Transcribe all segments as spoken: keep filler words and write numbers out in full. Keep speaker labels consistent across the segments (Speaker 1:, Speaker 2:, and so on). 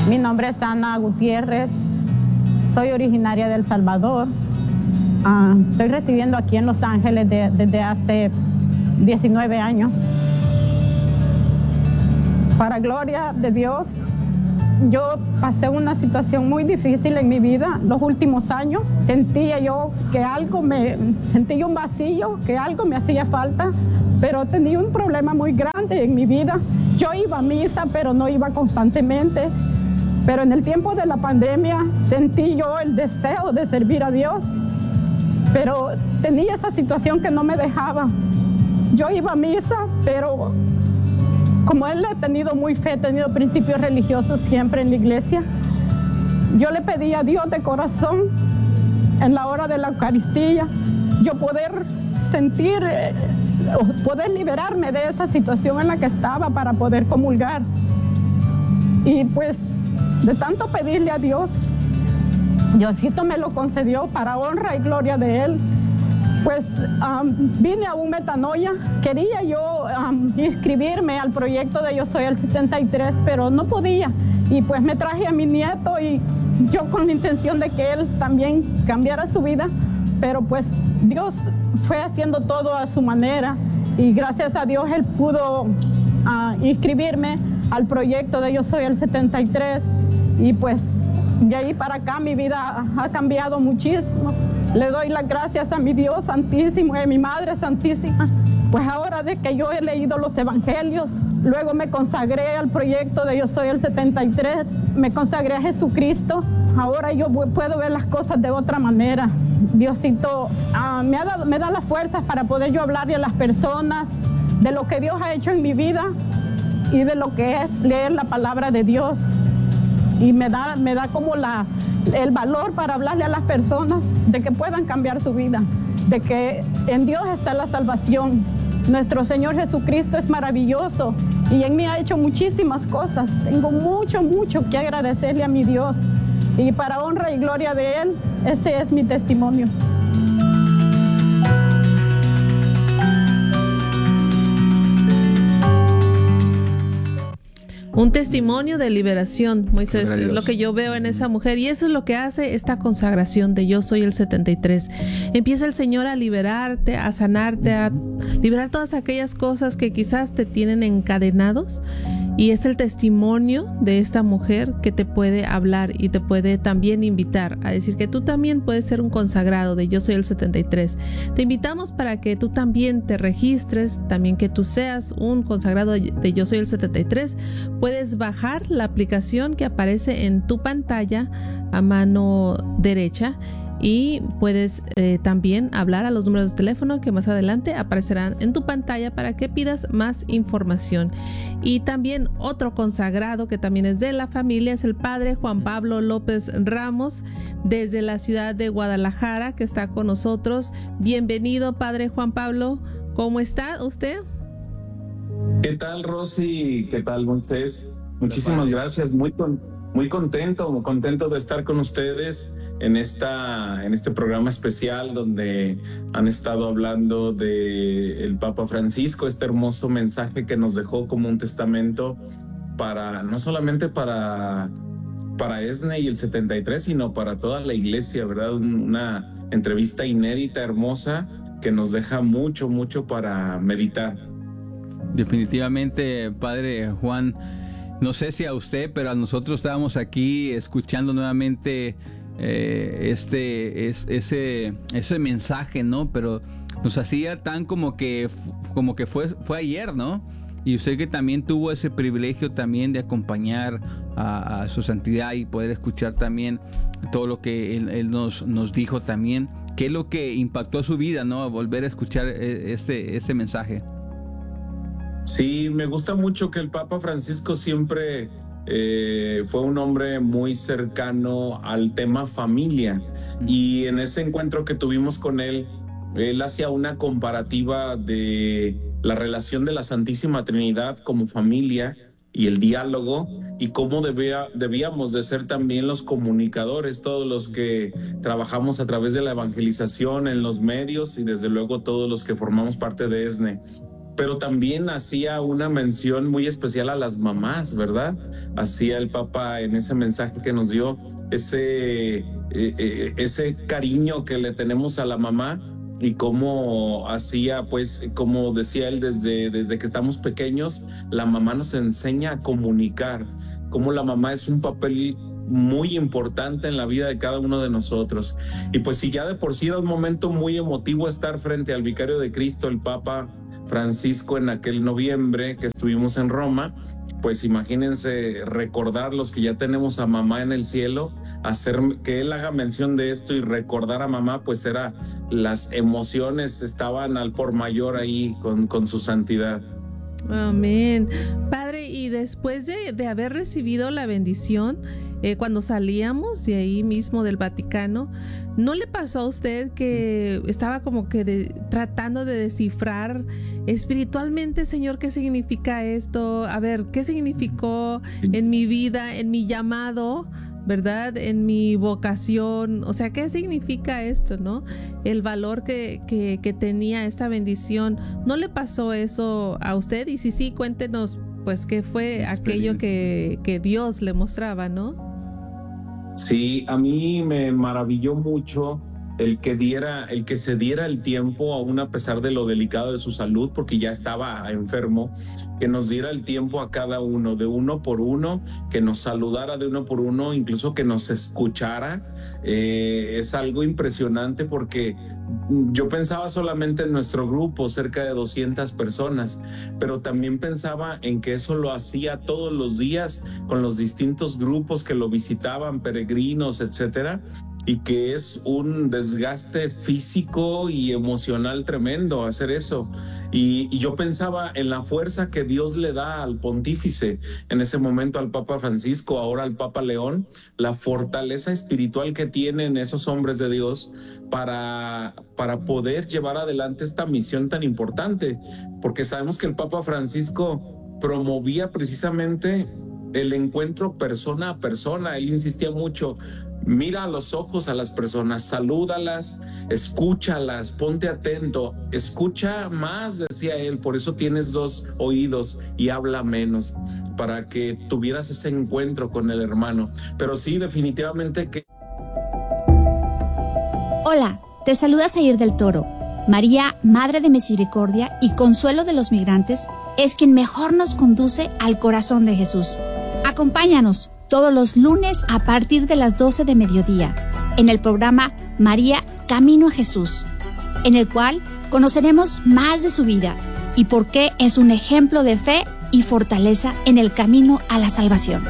Speaker 1: Mi nombre es Ana Gutiérrez, soy originaria de El Salvador. Uh, estoy residiendo aquí en Los Ángeles de, desde hace diecinueve años. Para gloria de Dios, yo pasé una situación muy difícil en mi vida los últimos años. Sentía yo que algo me, sentía un vacío, que algo me hacía falta, pero tenía un problema muy grande en mi vida. Yo iba a misa, pero no iba constantemente. Pero en el tiempo de la pandemia sentí yo el deseo de servir a Dios, pero tenía esa situación que no me dejaba. Yo iba a misa, pero como él he tenido muy fe, he tenido principios religiosos siempre en la iglesia, yo le pedí a Dios de corazón, en la hora de la Eucaristía, yo poder sentir, eh, poder liberarme de esa situación en la que estaba para poder comulgar. Y pues, de tanto pedirle a Dios, Diosito me lo concedió para honra y gloria de Él. Pues um, vine a un metanoia, quería yo um, inscribirme al proyecto de Yo Soy el setenta y tres, pero no podía. Y pues me traje a mi nieto y yo con la intención de que él también cambiara su vida, pero pues Dios fue haciendo todo a su manera y gracias a Dios él pudo uh, inscribirme al proyecto de Yo Soy el setenta y tres y pues de ahí para acá mi vida ha cambiado muchísimo. Le doy las gracias a mi Dios Santísimo y a mi Madre Santísima. Pues ahora de que yo he leído los evangelios, luego me consagré al proyecto de Yo Soy el setenta y tres, me consagré a Jesucristo. Ahora yo puedo ver las cosas de otra manera. Diosito uh, me, ha dado, me da las fuerzas para poder yo hablarle a las personas de lo que Dios ha hecho en mi vida y de lo que es leer la palabra de Dios. Y me da, me da como la, el valor para hablarle a las personas de que puedan cambiar su vida, de que en Dios está la salvación. Nuestro Señor Jesucristo es maravilloso y en mí ha hecho muchísimas cosas. Tengo mucho, mucho que agradecerle a mi Dios. Y para honra y gloria de Él, este es mi testimonio.
Speaker 2: Un testimonio de liberación, Moisés, es lo que yo veo en esa mujer y eso es lo que hace esta consagración de Yo Soy el setenta y tres. Empieza el Señor a liberarte, a sanarte, a liberar todas aquellas cosas que quizás te tienen encadenados y es el testimonio de esta mujer que te puede hablar y te puede también invitar a decir que tú también puedes ser un consagrado de Yo Soy el setenta y tres. Te invitamos para que tú también te registres, también que tú seas un consagrado de Yo Soy el setenta y tres. Puedes bajar la aplicación que aparece en tu pantalla a mano derecha y puedes eh, también hablar a los números de teléfono que más adelante aparecerán en tu pantalla para que pidas más información. Y también otro consagrado que también es de la familia es el padre Juan Pablo López Ramos desde la ciudad de Guadalajara que está con nosotros. Bienvenido, padre Juan Pablo. ¿Cómo está usted?
Speaker 3: ¿Qué tal, Rosy? ¿Qué tal, Moisés? Muchísimas gracias. Muy, con, muy contento, muy contento de estar con ustedes en, esta, en este programa especial donde han estado hablando del Papa Francisco, este hermoso mensaje que nos dejó como un testamento para, no solamente para, para ESNE y el setenta y tres, sino para toda la iglesia, ¿verdad? Una entrevista inédita, hermosa, que nos deja mucho, mucho para meditar.
Speaker 4: Definitivamente, padre Juan, no sé si a usted, pero a nosotros estábamos aquí escuchando nuevamente eh, este es, ese ese mensaje, ¿no? Pero nos hacía tan como que como que fue fue ayer, ¿no? Y usted que también tuvo ese privilegio también de acompañar a, a su santidad y poder escuchar también todo lo que él, él nos nos dijo también. ¿Qué es lo que impactó su vida, no? Volver a escuchar ese ese mensaje.
Speaker 3: Sí, me gusta mucho que el Papa Francisco siempre eh, fue un hombre muy cercano al tema familia y en ese encuentro que tuvimos con él, él hacía una comparativa de la relación de la Santísima Trinidad como familia y el diálogo y cómo debía, debíamos de ser también los comunicadores, todos los que trabajamos a través de la evangelización en los medios y desde luego todos los que formamos parte de ESNE. pero también hacía una mención muy especial a las mamás, ¿verdad? Hacía el Papa en ese mensaje que nos dio, ese, eh, eh, ese cariño que le tenemos a la mamá, y cómo hacía, pues, como decía él, desde, desde que estamos pequeños, la mamá nos enseña a comunicar, cómo la mamá es un papel muy importante en la vida de cada uno de nosotros. Y pues si ya de por sí era un momento muy emotivo estar frente al Vicario de Cristo, el Papa Francisco, en aquel noviembre que estuvimos en Roma, pues imagínense recordar los que ya tenemos a mamá en el cielo, hacer que él haga mención de esto y recordar a mamá, pues era, las emociones estaban al por mayor ahí con, con su santidad.
Speaker 2: Amén. Padre, y después de, de haber recibido la bendición, eh, cuando salíamos de ahí mismo del Vaticano, ¿no le pasó a usted que estaba como que de, tratando de descifrar espiritualmente, Señor, qué significa esto? A ver, ¿qué significó en mi vida, en mi llamado, ¿verdad? En mi vocación, o sea, ¿qué significa esto, no? El valor que, que, que tenía esta bendición. ¿No le pasó eso a usted? Y si sí, cuéntenos, pues, qué fue aquello que, que Dios le mostraba, ¿no?
Speaker 3: Sí, a mí me maravilló mucho el que diera, el que se diera el tiempo, aún a pesar de lo delicado de su salud, porque ya estaba enfermo, que nos diera el tiempo a cada uno, de uno por uno, que nos saludara de uno por uno, incluso que nos escuchara. Eh, es algo impresionante porque yo pensaba solamente en nuestro grupo, cerca de doscientas personas, pero también pensaba en que eso lo hacía todos los días con los distintos grupos que lo visitaban, peregrinos, etcétera, y que es un desgaste físico y emocional tremendo hacer eso. Y, y yo pensaba en la fuerza que Dios le da al pontífice, en ese momento al Papa Francisco, ahora al Papa León, la fortaleza espiritual que tienen esos hombres de Dios para, para poder llevar adelante esta misión tan importante, porque sabemos que el Papa Francisco promovía precisamente el encuentro persona a persona. Él insistía mucho: mira a los ojos a las personas, salúdalas, escúchalas, ponte atento, escucha más, decía él, por eso tienes dos oídos y habla menos, para que tuvieras ese encuentro con el hermano. Pero sí, definitivamente que...
Speaker 5: Hola, te saluda Zair del Toro. María, Madre de Misericordia y Consuelo de los Migrantes, es quien mejor nos conduce al corazón de Jesús. Acompáñanos todos los lunes a partir de las doce de mediodía en el programa María, Camino a Jesús, en el cual conoceremos más de su vida y por qué es un ejemplo de fe y fortaleza en el camino a la salvación.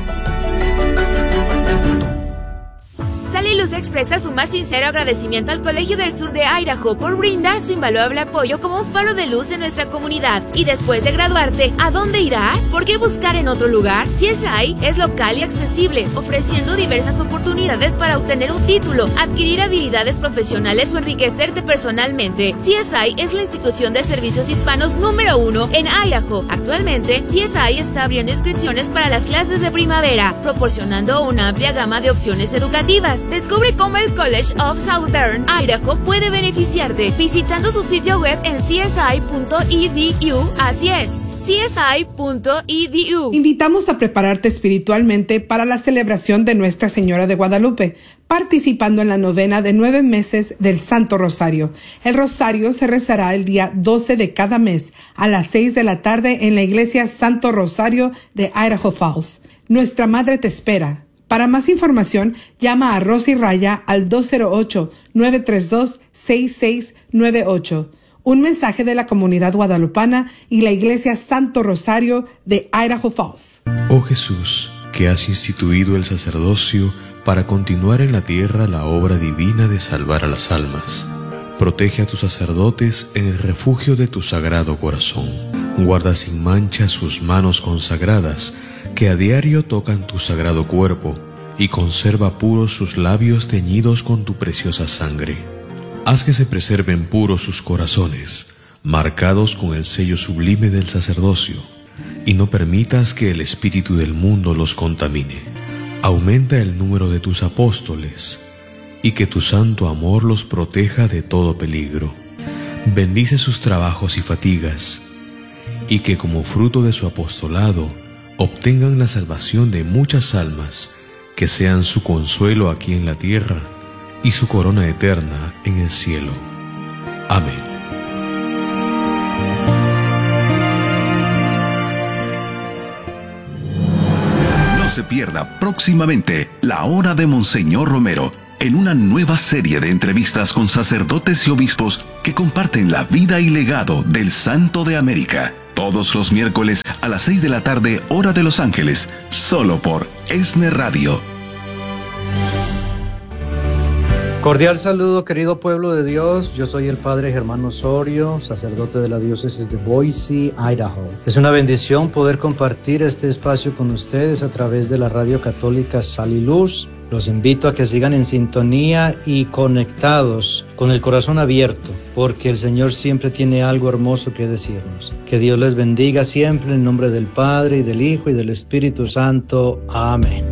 Speaker 6: Sally Luz expresa su más sincero agradecimiento al Colegio del Sur de Idaho por brindar su invaluable apoyo como un faro de luz en nuestra comunidad. Y después de graduarte, ¿a dónde irás? ¿Por qué buscar en otro lugar? C S I es local y accesible, ofreciendo diversas oportunidades para obtener un título, adquirir habilidades profesionales o enriquecerte personalmente. C S I es la institución de servicios hispanos número uno en Idaho. Actualmente, C S I está abriendo inscripciones para las clases de primavera, proporcionando una amplia gama de opciones educativas. Descubre cómo el College of Southern Idaho puede beneficiarte visitando su sitio web en c s i punto e d u. Así es, c s i punto e d u.
Speaker 7: Invitamos a prepararte espiritualmente para la celebración de Nuestra Señora de Guadalupe, participando en la novena de nueve meses del Santo Rosario. El Rosario se rezará el día doce de cada mes a las seis de la tarde en la iglesia Santo Rosario de Idaho Falls. Nuestra Madre te espera. Para más información, llama a Rosy Raya al dos cero ocho, nueve tres dos, seis seis nueve ocho. Un mensaje de la comunidad guadalupana y la Iglesia Santo Rosario de Idaho Falls.
Speaker 8: Oh Jesús, que has instituido el sacerdocio para continuar en la tierra la obra divina de salvar a las almas, protege a tus sacerdotes en el refugio de tu sagrado corazón. Guarda sin mancha sus manos consagradas, que a diario tocan tu sagrado cuerpo, y conserva puros sus labios teñidos con tu preciosa sangre. Haz que se preserven puros sus corazones, marcados con el sello sublime del sacerdocio, y no permitas que el espíritu del mundo los contamine. Aumenta el número de tus apóstoles, y que tu santo amor los proteja de todo peligro. Bendice sus trabajos y fatigas, y que como fruto de su apostolado obtengan la salvación de muchas almas, que sean su consuelo aquí en la tierra y su corona eterna en el cielo. Amén.
Speaker 9: No se pierda próximamente La Hora de Monseñor Romero, en una nueva serie de entrevistas con sacerdotes y obispos que comparten la vida y legado del Santo de América. Todos los miércoles a las seis de la tarde, hora de Los Ángeles, solo por ESNE Radio.
Speaker 10: Cordial saludo, querido pueblo de Dios. Yo soy el Padre Germán Osorio, sacerdote de la diócesis de Boise, Idaho. Es una bendición poder compartir este espacio con ustedes a través de la radio católica Sal y Luz. Los invito a que sigan en sintonía y conectados, con el corazón abierto, porque el Señor siempre tiene algo hermoso que decirnos. Que Dios les bendiga siempre en nombre del Padre, y del Hijo, y del Espíritu Santo. Amén.